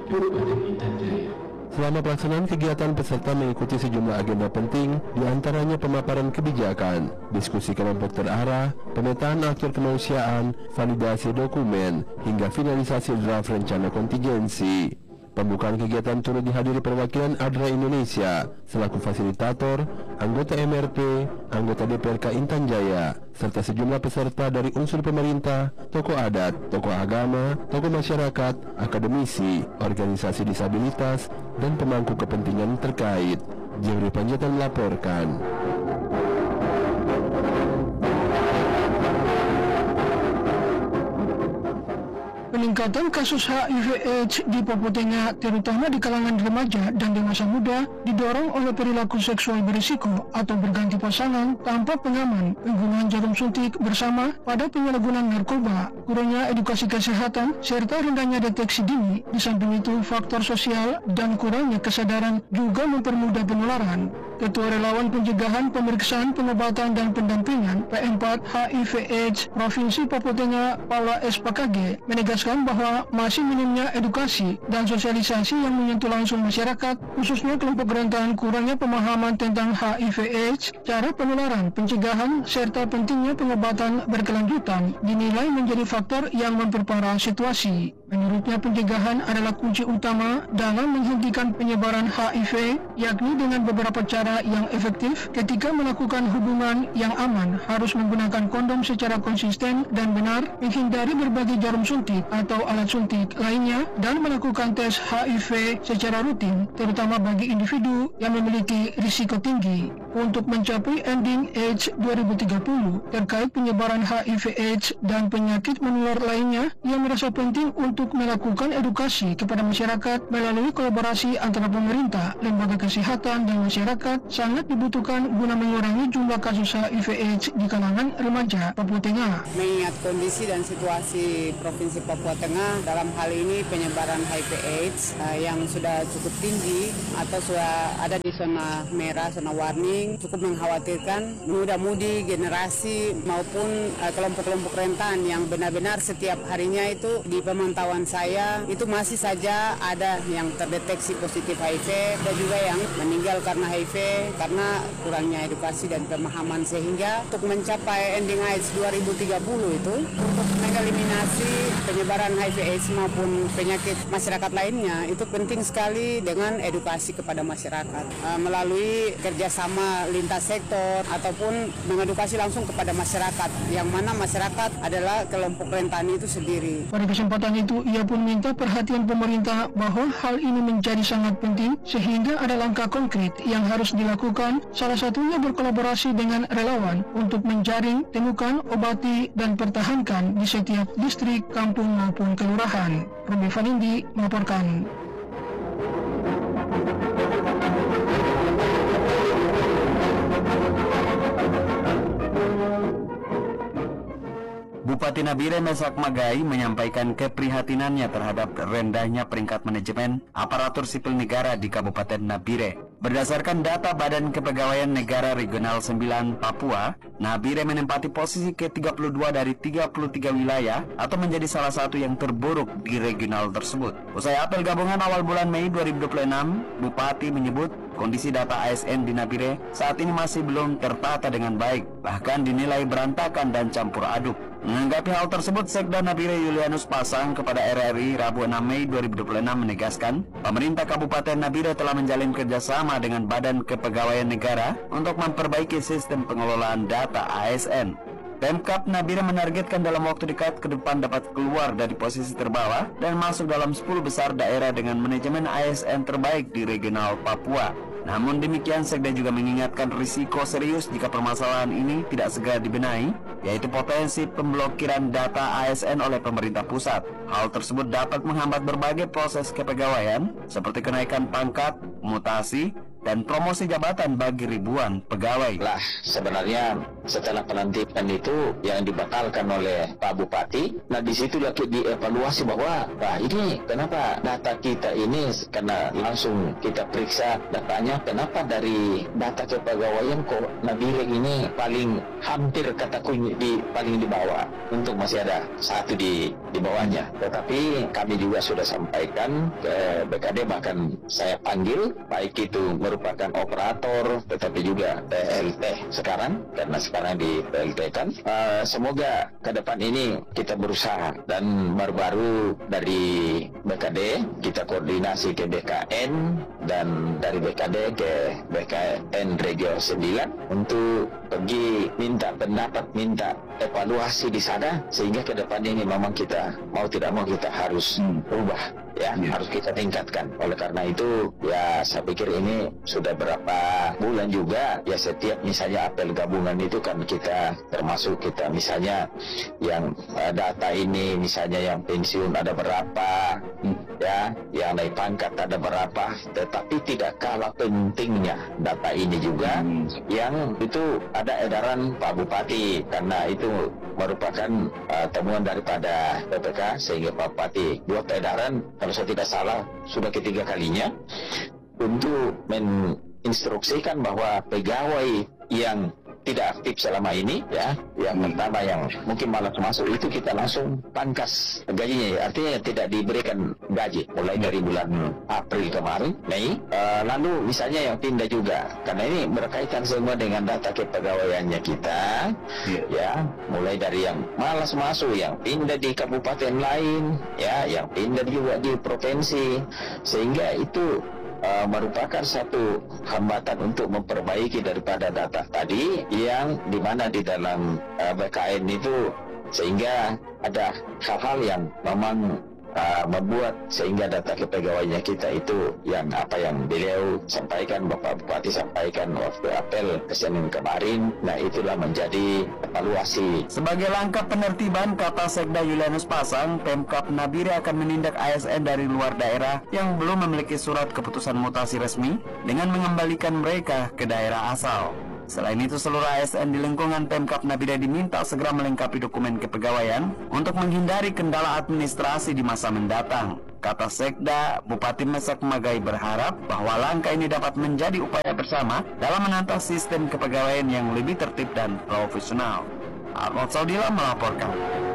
Selama pelaksanaan kegiatan, peserta mengikuti sejumlah agenda penting, diantaranya pemaparan kebijakan, diskusi kelompok terarah, pemetaan aktor kemanusiaan, validasi dokumen, hingga finalisasi draft rencana kontingensi. Pembukaan kegiatan turut dihadiri perwakilan ADRA Indonesia selaku fasilitator, anggota MRP, anggota DPRK Intan Jaya, serta sejumlah peserta dari unsur pemerintah, tokoh adat, tokoh agama, tokoh masyarakat, akademisi, organisasi disabilitas, dan pemangku kepentingan terkait. Jeffrey Panjaitan melaporkan. Peningkatan kasus HIV/AIDS di Papua Tengah, terutama di kalangan remaja dan dewasa muda, didorong oleh perilaku seksual berisiko atau berganti pasangan tanpa pengaman, penggunaan jarum suntik bersama pada penyalahgunaan narkoba, kurangnya edukasi kesehatan, serta rendahnya deteksi dini. Di samping itu, faktor sosial dan kurangnya kesadaran juga mempermudah penularan. Ketua Relawan Pencegahan, Pemeriksaan, Pengobatan, dan Pendampingan P4 HIV/AIDS Provinsi Papua Tengah, Paula S. Pakage, menegaskan bahwa masih minimnya edukasi dan sosialisasi yang menyentuh langsung masyarakat, khususnya kelompok rentan. Kurangnya pemahaman tentang HIV/AIDS, cara penularan, pencegahan, serta pentingnya pengobatan berkelanjutan dinilai menjadi faktor yang memperparah situasi. Menurutnya, pencegahan adalah kunci utama dalam menghentikan penyebaran HIV, yakni dengan beberapa cara yang efektif. Ketika melakukan hubungan yang aman, harus menggunakan kondom secara konsisten dan benar, menghindari berbagai jarum suntik atau alat suntik lainnya, dan melakukan tes HIV secara rutin, terutama bagi individu yang memiliki risiko tinggi. Untuk mencapai ending AIDS 2030 terkait penyebaran HIV/AIDS dan penyakit menular lainnya, ia merasa penting untuk melakukan edukasi kepada masyarakat melalui kolaborasi antara pemerintah, lembaga kesehatan, dan masyarakat sangat dibutuhkan guna mengurangi jumlah kasus HIV/AIDS di kalangan remaja Papua Tengah. Mengingat kondisi dan situasi Provinsi Papua Tengah dalam hal ini penyebaran HIV/AIDS yang sudah cukup tinggi atau sudah ada di zona merah, zona warning, cukup mengkhawatirkan muda-mudi, generasi maupun kelompok-kelompok rentan yang benar-benar setiap harinya itu di pemantauan saya itu masih saja ada yang terdeteksi positif HIV dan juga yang meninggal karena HIV karena kurangnya edukasi dan pemahaman. Sehingga untuk mencapai ending AIDS 2030 itu untuk mengeliminasi penyebaran HIV/AIDS maupun penyakit masyarakat lainnya itu penting sekali dengan edukasi kepada masyarakat melalui kerjasama lintas sektor ataupun mengedukasi langsung kepada masyarakat, yang mana masyarakat adalah kelompok rentan itu sendiri. Pada kesempatan itu, ia pun minta perhatian pemerintah bahwa hal ini menjadi sangat penting sehingga ada langkah konkret yang harus dilakukan, salah satunya berkolaborasi dengan relawan untuk menjaring, temukan, obati, dan pertahankan di setiap distrik, kampung maupun kelurahan. Robi Vanindi melaporkan. Bupati Nabire Mesak Magai menyampaikan keprihatinannya terhadap rendahnya peringkat manajemen aparatur sipil negara di Kabupaten Nabire. Berdasarkan data Badan Kepegawaian Negara Regional 9 Papua, Nabire menempati posisi ke-32 dari 33 wilayah atau menjadi salah satu yang terburuk di regional tersebut. Usai apel gabungan awal bulan Mei 2026, Bupati menyebut kondisi data ASN di Nabire saat ini masih belum tertata dengan baik, bahkan dinilai berantakan dan campur aduk. Menanggapi hal tersebut, Sekda Nabire Yulianus Pasang kepada RRI Rabu 6 Mei 2026 menegaskan, pemerintah Kabupaten Nabire telah menjalin kerjasama dengan Badan Kepegawaian Negara untuk memperbaiki sistem pengelolaan data ASN. Pemkab Nabire menargetkan dalam waktu dekat ke depan dapat keluar dari posisi terbawah dan masuk dalam 10 besar daerah dengan manajemen ASN terbaik di regional Papua. Namun demikian, Sekda juga mengingatkan risiko serius jika permasalahan ini tidak segera dibenahi, yaitu potensi pemblokiran data ASN oleh pemerintah pusat. Hal tersebut dapat menghambat berbagai proses kepegawaian seperti kenaikan pangkat, mutasi, dan promosi jabatan bagi ribuan pegawai. Lah, sebenarnya setelah pelantikan itu yang dibatalkan oleh Pak Bupati, nah disitulah dievaluasi bahwa, nah ini kenapa data kita ini, karena langsung kita periksa datanya, kenapa dari data kepegawaian kok Nabire ini paling hampir kataku paling di bawah, untuk masih ada satu di bawahnya. Tetapi kami juga sudah sampaikan ke BKD, bahkan saya panggil, baik itu merupakan operator tetapi juga PLT sekarang, karena sekarang di PLT kan. Semoga ke depan ini kita berusaha, dan baru-baru dari BKD kita koordinasi ke BKN, dan dari BKD ke BKN Region 9 untuk pergi minta pendapat, minta evaluasi di sana, sehingga ke depan ini memang kita mau tidak mau kita harus berubah, ya, harus kita tingkatkan. Oleh karena itu, ya saya pikir ini sudah berapa bulan juga, ya setiap misalnya apel gabungan itu kan kita termasuk kita misalnya yang data ini, misalnya yang pensiun ada berapa, ya, yang naik pangkat ada berapa, tetapi tidak kalah pentingnya data ini juga yang itu ada edaran Pak Bupati, karena itu merupakan temuan daripada PPK, sehingga Pak Bupati buat edaran, kalau saya tidak salah sudah ketiga kalinya, untuk menginstruksikan bahwa pegawai yang tidak aktif selama ini, ya, yang pertama yang mungkin malas masuk itu kita langsung pangkas gajinya, artinya tidak diberikan gaji mulai dari bulan April kemarin, Mei, lalu misalnya yang pindah juga, karena ini berkaitan semua dengan data kepegawaiannya kita, ya, mulai dari yang malas masuk, yang pindah di kabupaten lain, ya, yang pindah juga di provinsi, sehingga itu merupakan satu hambatan untuk memperbaiki daripada data tadi, yang dimana di dalam BKN itu, sehingga ada hal-hal yang memang membuat sehingga data kepegawaiannya kita itu yang apa yang beliau sampaikan, Bapak Bupati sampaikan waktu apel Senin kemarin, nah itulah menjadi evaluasi. Sebagai langkah penertiban, kata Sekda Julianus Pasang, Pemkab Nabire akan menindak ASN dari luar daerah yang belum memiliki surat keputusan mutasi resmi dengan mengembalikan mereka ke daerah asal. Selain itu, seluruh ASN di lingkungan Pemkab Nabire diminta segera melengkapi dokumen kepegawaian untuk menghindari kendala administrasi di masa mendatang. Kata Sekda, Bupati Mesak Magai berharap bahwa langkah ini dapat menjadi upaya bersama dalam menata sistem kepegawaian yang lebih tertib dan profesional. Ahmad Saudila melaporkan.